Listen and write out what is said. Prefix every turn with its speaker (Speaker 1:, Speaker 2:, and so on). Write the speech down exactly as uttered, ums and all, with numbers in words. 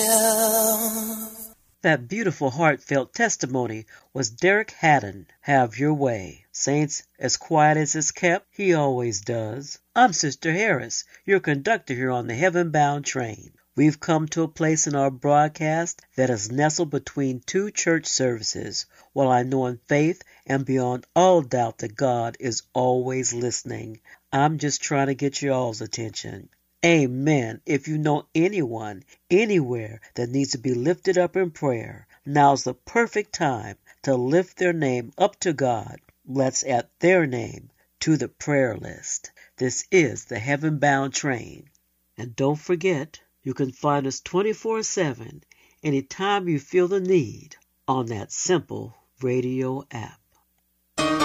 Speaker 1: That beautiful heartfelt testimony was Derek Haddon. Have your way. Saints, as quiet as it's kept, he always does. I'm Sister Harris, your conductor here on the Heaven-Bound train. We've come to a place in our broadcast that is nestled between two church services, while I know in faith and beyond all doubt that God is always listening. I'm just trying to get y'all's attention. Amen. If you know anyone, anywhere that needs to be lifted up in prayer, now's the perfect time to lift their name up to God. Let's add their name to the prayer list. This is the Heaven Bound Train. And don't forget, you can find us twenty-four seven anytime you feel the need on that simple radio app.